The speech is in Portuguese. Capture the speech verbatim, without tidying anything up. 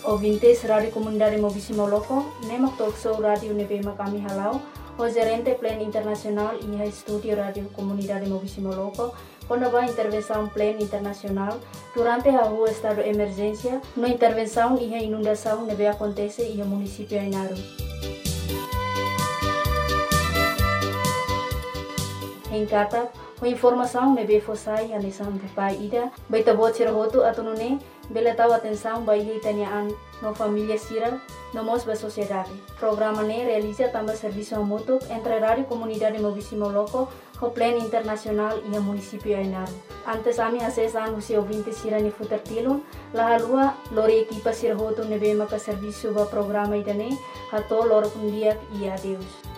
ouvintes Rádio Comunidade Mobisi Moloko, nemak talk show Rádio Nebema kami halau, o gerente Plan Internacional e Estúdio Rádio Comunidade Mobisi Moloko, quando vai intervenção Plan Internacional, durante a rua estado de emergência, no intervenção e a inundação neve acontece e o município Inaru. Em Kata, a informação neve fossai a lição do pai ida, baita bot sirahoto atunune, bela tahu atenção bayi tanyaan no família sira, no mos ba sociedade. Programa ne realiza também serviço mútuo entre Rádio Comunidade Mobisi Moloko, o Plan Internacional e o município Inaru. Antes ami acesan usi ouvintes sira ni futertilun, la halua lori equipa sirahoto neve maka serviço ba programa idane, hato loro kundiak e adeus.